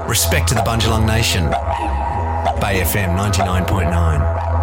Respect to the Bundjalung Nation. Bay FM 99.9.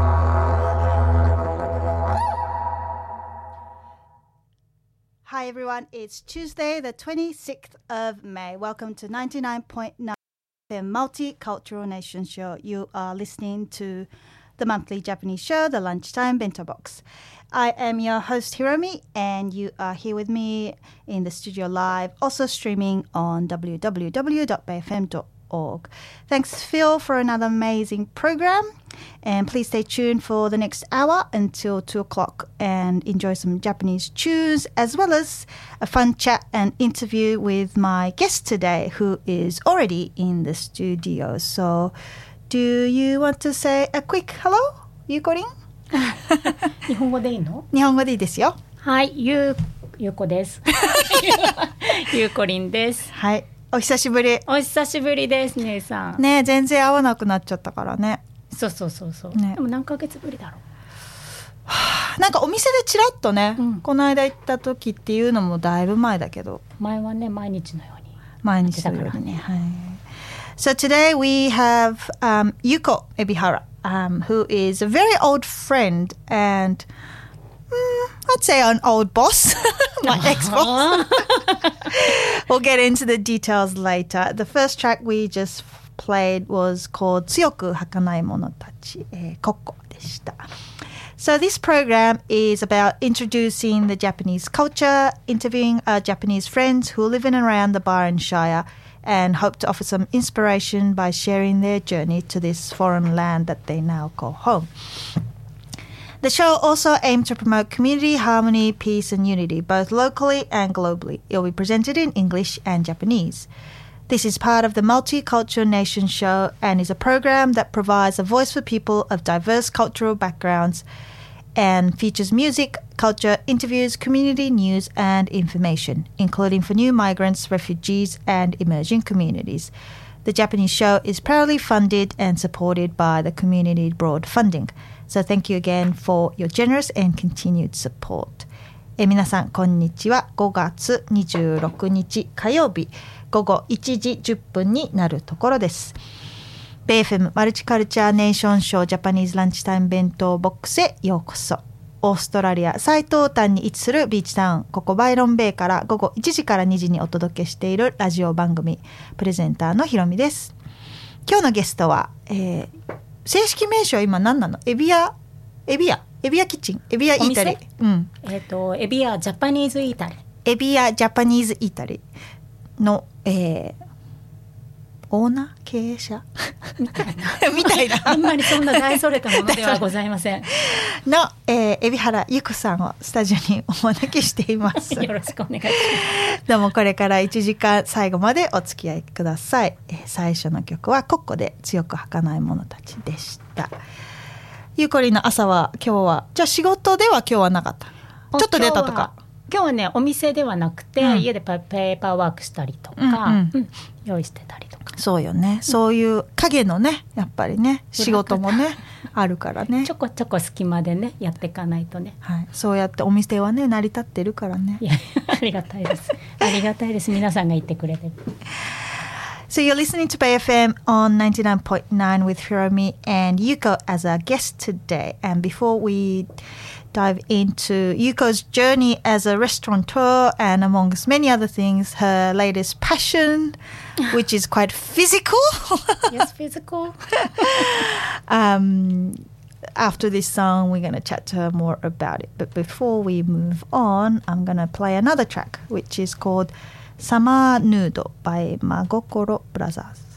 Hi everyone, it's Tuesday the 26th of May. Welcome to 99.9 FM Multicultural Nation Show. You are listening to the monthly Japanese show, The Lunchtime Bento Box. I am your host Hiromi, and you are here with me in the studio live, also streaming on www.bayfm.org. Thanks Phil for another amazing program, and please stay tuned for the next hour until 2 o'clock and enjoy some Japanese tunes as well as a fun chat and interview with my guest today, who is already in the studio. So do you want to say a quick hello, ゆうこりん？ 日本語でいいの？ 日本語でいいですよ。 はい、ゆうこです。ゆうこりんです。 はい、お久しぶり。 お久しぶりです、姉さん。 ね、全然会わなくなっちゃったからね。 そう、ね、でも何ヶ月ぶりだろう。なんかお店でチラッとね、この間行った時っていうのもだいぶ前だけど。 前はね、毎日のように。 毎日のようにね。はい。So today we have Yuko Ebihara, who is a very old friend and I'd say an old boss, my ex-boss. We'll get into the details later. The first track we just played was called 強く儚い者たち、Kokko でした。So this program is about introducing the Japanese culture, interviewing our Japanese friends who live in and around the Byron Shire, and hope to offer some inspiration by sharing their journey to this foreign land that they now call home. The show also aims to promote community, harmony, peace and unity, both locally and globally. It will be presented in English and Japanese. This is part of the Multicultural Nation Show and is a program that provides a voice for people of diverse cultural backgrounds and features music, culture, interviews, community news and information, including for new migrants, refugees and emerging communities. The Japanese show is proudly funded and supported by the Community Broad Funding. So thank you again for your generous and continued support. 皆さんこんにちは。5月26日火曜日午後1時10分になるところです。ベイFMマルチカルチャーネーションショージャパニーズランチタイム弁当ボックスへようこそ。オーストラリア最東端に位置するビーチタウン、ここバイロンベイから午後1時から2時にお届けしているラジオ番組プレゼンターのひろみです。今日のゲストは、正式名称は今何なの？エビアキッチン、エビアイータリー、 エビアジャパニーズイータリー、 エビアジャパニーズイータリーの、オーナー経営者みたいなみたいなあんまりそんな大それたものではございませんの、海老原ゆこさんをスタジオにお招きしていますよろしくお願いします。 どうもこれから1時間最後までお付き合いください。最初の曲はコッコで強く儚い者たちでした。ゆうこりんの朝は今日はじゃあ仕事では今日はなかった？ちょっと出たとか？ 今日はねお店ではなくて、家でペーパーワークしたりとか、用意してたりとか。 そうよね、そういう影のねやっぱりね仕事もねあるからね、 ちょこちょこ隙間でねやっていかないとね、 はい、そうやってお店はね成り立ってるからね。 いやありがたいですありがたいです、皆さんが言ってくれてる。 So you're listening to Bay FM on 99.9 with Hiromi and Yuko as our guest today. And before we dive into Yuko's journey as a restaurateur and amongst many other things, her latest passion, which is quite physical. Yes, physical. After this song, we're going to chat to her more about it. But before we move on, I'm going to play another track, which is called Summer Nude by Magokoro Brothers.